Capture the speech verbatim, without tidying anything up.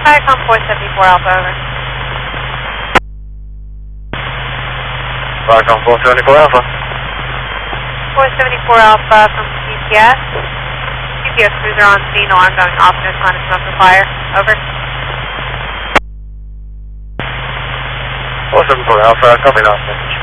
Viacom four seventy-four Alpha, over. Viacom four seventy-four Alpha. four seventy-four Alpha from G P S. G P S cruiser on scene, alarm going off, no sign of smoke or fire, over. four seventy-four Alpha, copy last message.